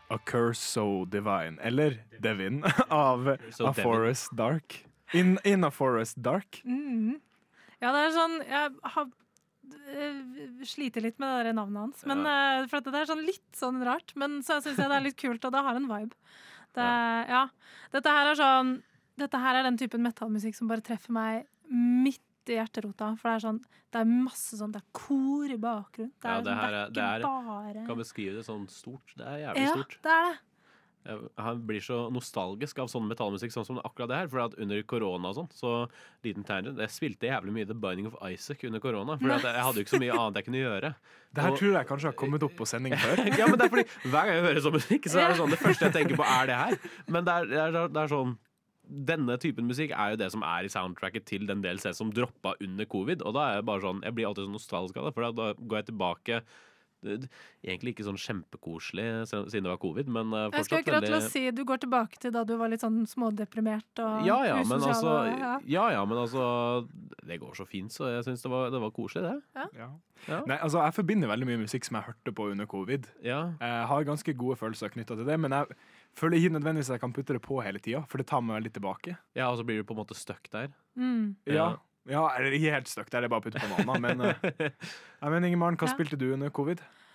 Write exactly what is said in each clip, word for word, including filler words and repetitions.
A Curse So Divine, eller Devin, av So A Devin. Forest Dark. In, in A Forest Dark. Mm. Ja, det er sånn Jeg har øh, sliter litt med det der navnet hans. Men, øh, for at det er sånn litt sånn rart. Men så syns jeg det er litt kult, og det har en vibe. Det, ja. Dette her er sånn Dette her er den typen metallmusikk som bare treffer meg midt i hjerterota. For det er sånn Det er masse sånn Det er kor i bakgrunnen. Det er, Ja, det her er- sånn, det er- ikke bare Kan beskrive det sånn stort. Det er jævlig Ja, stort. det er det. Jeg han blir så nostalgisk av sånn metallmusikk sånn som akkurat det her. For at under korona og sånn, så liten tangent, jeg spilte jævlig mye The Binding of Isaac under korona. For at jeg hadde jo ikke så mye annet jeg kunne gjøre. Det her Og- tror jeg kanskje har kommet opp på sending før. Ja, men det er fordi hver gang jeg hører sånn musikk, så er det sånn det første jeg tenker på, er det her. Men det er, det er, det er sånn denne typen musikk er jo det som er i soundtracket til den D L C som droppa under covid. Og da er jeg bare sånn Jeg blir alltid sånn nostalgisk av det, for da går jeg tilbake. Det, egentlig ikke sånn kjempekoselig siden det var covid, men uh, Jeg skulle fortsatt akkurat til å veldig si Du går tilbake til da du var litt sånn smådeprimert og ja ja, men usosial. altså, og- ja. ja, ja, men altså det går så fint, så jeg syns det, var- det var koselig, det. Ja. Ja. Nei, altså Jeg forbinder veldig mye musikk som jeg hørte på under covid. Ja. Jeg har ganske gode følelser knytta til det, men jeg føler ikke nødvendigvis at jeg kan putte det på hele tida, for det tar meg veldig tilbake. ja, og så blir du på en måte stuck der. Mm. Ja, ja eller ikke helt støkt, det er bare å putte på noe annet. Men, uh, jeg mener, Ingemaren, hva Ja. spilte du under covid?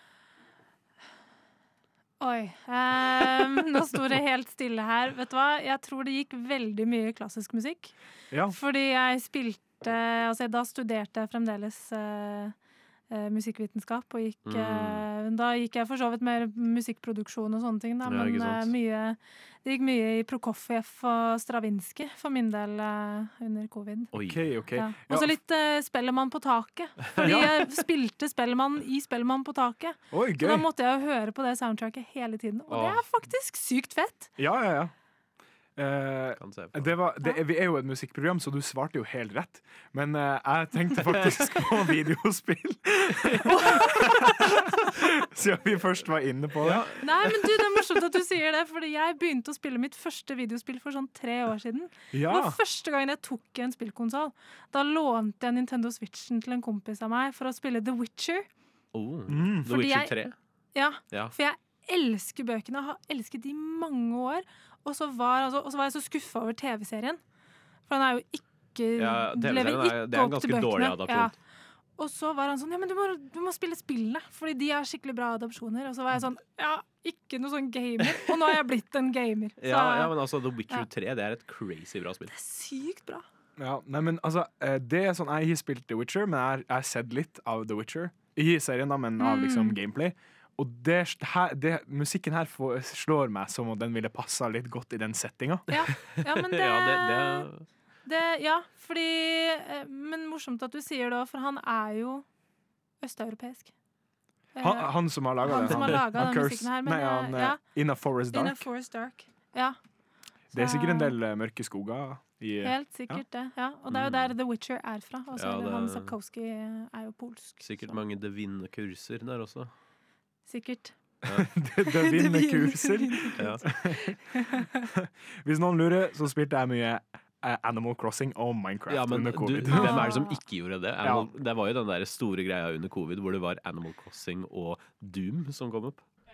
Oi. ehm, nå sto det helt stille her. Vet du hva? Jeg tror det gikk veldig mye klassisk musikk. Ja. Fordi jeg spilte Altså, da studerte jeg fremdeles eh, eh, musikkvitenskap, og gikk Mm. eh, Da gikk jeg for så vidt mer musikkproduksjon og sånne ting, da, Ja, men ikke eh, sant. mye Det gikk mye i Prokofjev og Stravinskij for min del eh, under covid. Oi. OK, OK. Ja. Ja. Og så litt uh, Spellemann på taket. Fordi jeg spilte Spellemann i Spellemann på taket. Oi, Så da gøy. måtte jeg jo høre på det soundtracket hele tiden. Og det Åh. er faktisk sykt fett. Ja, ja, ja. Eh, Kan se på. det var, det, vi er jo et musikkprogram, så du svarte jo helt rett. Men eh, jeg tenkte faktisk på videospill. Siden vi først var inne på det. Nei, men du, det er morsomt at du sier det, fordi jeg begynte å spille mitt første videospill for sånn tre år siden. Det Ja. var første gangen jeg tok en spillkonsoll. Da lånte jeg Nintendo Switchen til en kompis av meg for å spille The Witcher. Oh, Mm. The Fordi Witcher jeg- tre. Ja, Ja. for jeg elsker bøkene, har elsket de i mange år. Og så var, altså, og så var jeg så skuffa over T V-serien. For den er jo ikke Ja, lever T V-serien er, det er en opp til ganske dårlig bøkene. adopsjon. Ja. Og så var han sånn Ja, men du må, du må spille spillene, fordi de er skikkelig bra adopsjoner. Og så var jeg sånn Ja, ikke noe sånn gamer. Og nå har jeg blitt en gamer. Så Ja, ja, men altså, The Witcher Ja. tre det er et crazy bra spill. det er sykt bra. Ja, nei, men altså, eh, det er sånn, jeg har ikke spilt The Witcher, men jeg har- jeg har sett litt av The Witcher. Ikke i serien, da, men av liksom gameplay. Og det, her, det, musikken her får, slår meg som om den ville passa litt godt i den settinga. Ja, ja men det, Ja, det, det det Ja, fordi eh, Men morsomt at du sier det òg, for han er jo østeuropeisk. Eh, Han, han som har laga Han det. som har laget den Curse- musikken her, men, nei, han, eh, eh, ja. In a Forest In a Dark. Forest Dark. Ja. Det er Så- sikkert en del eh, mørke skoger i Helt sikkert det. Ja. Og det er jo der The Witcher er fra. Og så Ja, er det det- han Sapkowski er jo polsk. Sikkert så- mange Devin-kurser der også. Sikkert. Det, det vinner kurser. Ja. Hvis noen lurer, så spilte jeg mye eh, Animal Crossing og Minecraft Ja, men under du, covid. hvem er det som ikke gjorde det? Animal, Det var jo den der store greia under covid hvor det var Animal Crossing og Doom som kom opp.